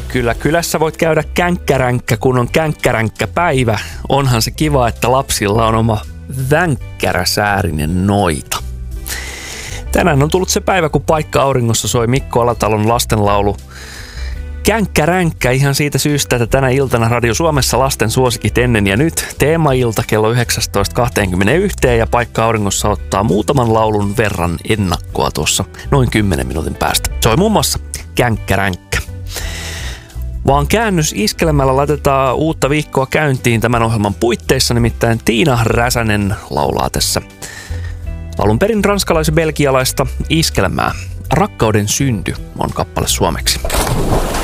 Kyllä kylässä voit käydä känkkäränkkä, kun on känkkäränkkä päivä. Onhan se kiva, että lapsilla on oma vänkkäräsäärinen noita. Tänään on tullut se päivä, kun Paikka auringossa soi Mikko Alatalon lastenlaulu Känkkäränkkä ihan siitä syystä, että tänä iltana Radio Suomessa lasten suosikit ennen ja nyt. Teemailta kello 19.21 ja Paikka auringossa ottaa muutaman laulun verran ennakkoa tuossa noin 10 minuutin päästä. Soi muun muassa Känkkäränkkä. Vaan käännös iskelemällä laitetaan uutta viikkoa käyntiin tämän ohjelman puitteissa, nimittäin Tiina Räsänen laulaa tässä alun perin ranskalais-belgialaista iskelmää. Rakkauden synty on kappale suomeksi.